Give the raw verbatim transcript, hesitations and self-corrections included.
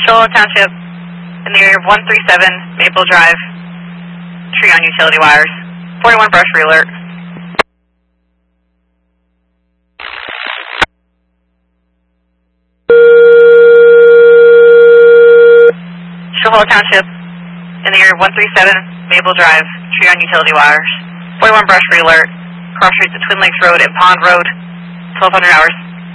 Shoal Township, in the area of one three seven Maple Drive, tree on utility wires. forty-one brush alert. Shoal Township, in the area of one three seven Maple Drive, tree on utility wires. forty-one brush alert. Cross street to Twin Lakes Road and Pond Road, twelve hundred hours.